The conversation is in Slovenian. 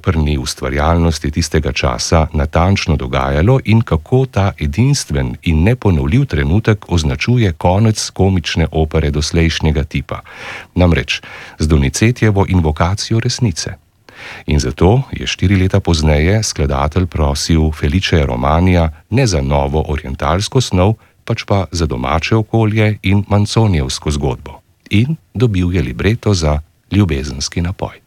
operni ustvarjalnosti tistega časa natančno dogajalo in kako ta edinstven in neponovljiv trenutek označuje konec komične opere doslejšnjega tipa, namreč z Donizettijevo invokacijo resnice. In zato je 4 leta pozneje skladatelj prosil Feliceja Romanija ne za novo orientalsko snov, pač pa za domače okolje in Manzonijevsko zgodbo. In dobil je libreto za Ljubezenski napoj.